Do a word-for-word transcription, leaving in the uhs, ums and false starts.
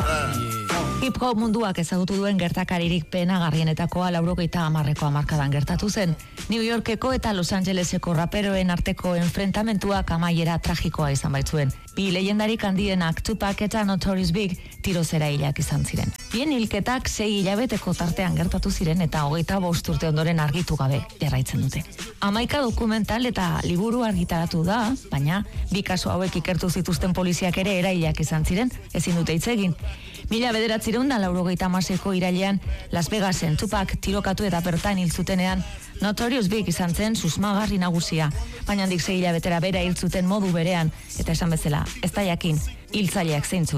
Hip hop munduak ezagutu duen gertakaririk penagarrienetakoa laurogeita hamarreko hamarkadan gertatu zen. New Yorkeko eta Los Angeleseko raperoen arteko enfrentamentuak amaiera tragikoa izan baitzuen. Bi leyendarik handienak Tupac eta Notorious Big tirozera hilak izan ziren. Bien hilketak sei hilabeteko tartean gertatu ziren eta hogeita bost urte ondoren argitu gabe jarraitzen dute. Hamaika dokumental eta liburu argitaratu da, baina bi kasu hauek ikertu zituzten poliziak ere erailak izan ziren, ezin dute hitz egin. Mila bederatzireun da laurogeita hamaseko irailean Las Vegasen Tupac tirokatu eta bertan hil zutenean Notorious Big izan zen susmagarri nagusia, baina handik sei hilabetera bera hil zuten modu berean, eta esan bezala, ez da jakin hiltzaileak zeintzuk